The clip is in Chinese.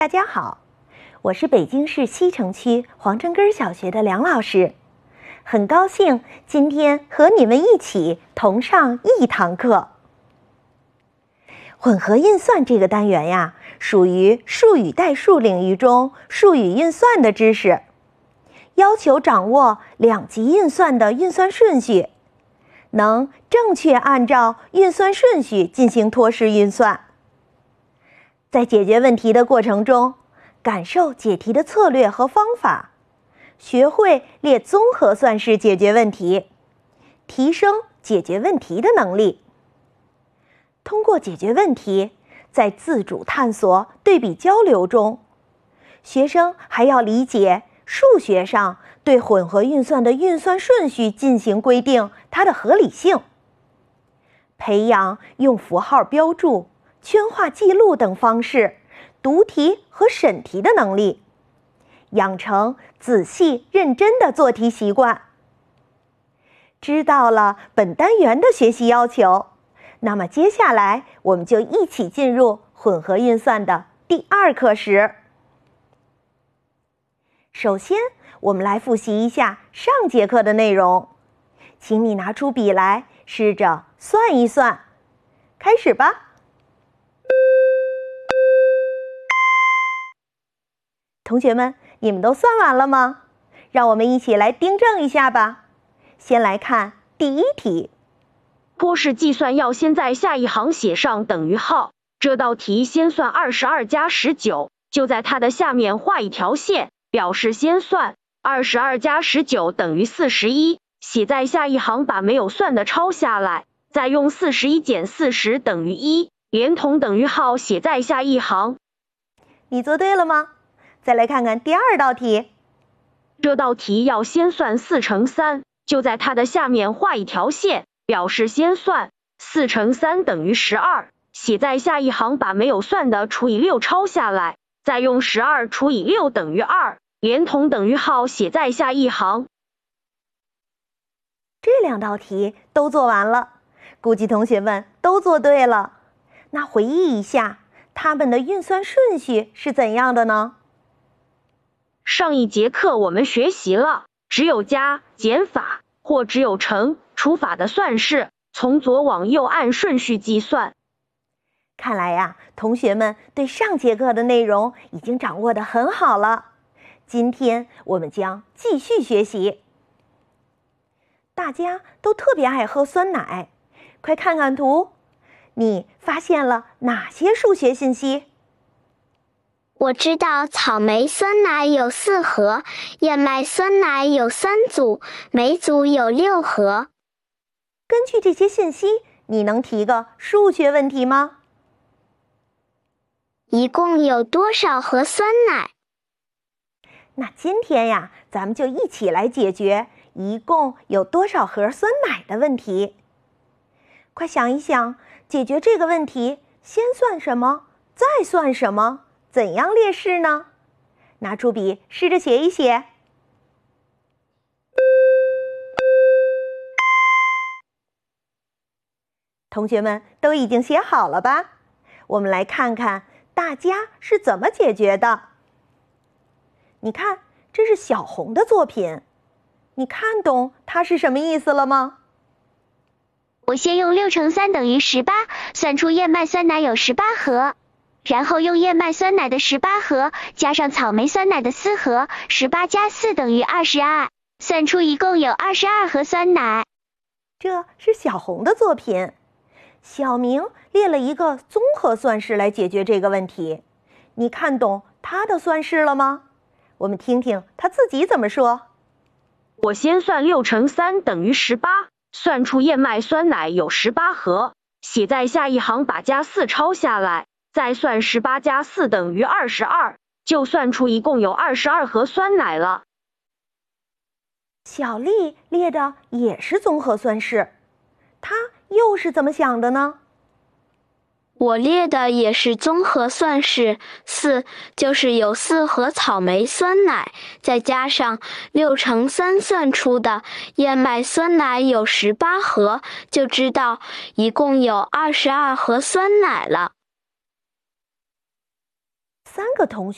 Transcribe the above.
大家好，我是北京市西城区黄城根小学的梁老师，很高兴今天和你们一起同上一堂课。混合运算这个单元呀，属于数语代数领域中数语运算的知识，要求掌握两级运算的运算顺序，能正确按照运算顺序进行托式运算。在解决问题的过程中，感受解题的策略和方法，学会列综合算式解决问题，提升解决问题的能力。通过解决问题，在自主探索、对比交流中，学生还要理解数学上对混合运算的运算顺序进行规定它的合理性，培养用符号标注、圈画记录等方式读题和审题的能力，养成仔细认真的做题习惯。知道了本单元的学习要求，那么接下来我们就一起进入混合运算的第2课时。首先，我们来复习一下上节课的内容，请你拿出笔来，试着算一算。开始吧。同学们，你们都算完了吗？让我们一起来订正一下吧。先来看第一题。 托式计算要先在下一行写上等于号，这道题先算22加19，就在它的下面画一条线，表示先算。22加19等于41，写在下一行，把没有算的抄下来，再用41减40等于1，连同等于号写在下一行。 你做对了吗？再来看看第2道题。 这道题要先算4乘3，就在它的下面画一条线，表示先算。4乘3等于12，写在下一行，把没有算的除以6抄下来，再用12除以6等于2，连同等于号写在下一行。 这2道题都做完了，估计同学们都做对了。那回忆一下，它们的运算顺序是怎样的呢？ 上一节课我们学习了只有加减法或只有乘除法的算式，从左往右按顺序计算。 看来呀，同学们对上节课的内容已经掌握得很好了。今天我们将继续学习。大家都特别爱喝酸奶，快看看图，你发现了哪些数学信息？ 我知道草莓酸奶有4盒，燕麦酸奶有3组，每组有6盒。 根据这些信息，你能提个数学问题吗？ 一共有多少盒酸奶？ 那今天呀，咱们就一起来解决一共有多少盒酸奶的问题。快想一想，解决这个问题，先算什么，再算什么？怎样列式呢？拿出笔试着写一写。同学们都已经写好了吧？我们来看看大家是怎么解决的。你看，这是小红的作品，你看懂它是什么意思了吗？ 我先用6乘3等于18，算出燕麦酸奶有18盒。然后用燕麦酸奶的18盒加上草莓酸奶的4盒，18加4等于22，算出一共有22盒酸奶。 这是小红的作品，小明列了一个综合算式来解决这个问题。你看懂他的算式了吗？我们听听他自己怎么说。 我先算6乘3等于18，算出燕麦酸奶有18盒，写在下一行，把加4抄下来，再算18加4等于22，就算出一共有22盒酸奶了。 小丽列的也是综合算式，她又是怎么想的呢？ 我列的也是综合算式，4就是有4盒草莓酸奶，再加上6乘3算出的燕麦酸奶有18盒，就知道一共有22盒酸奶了。 3个同学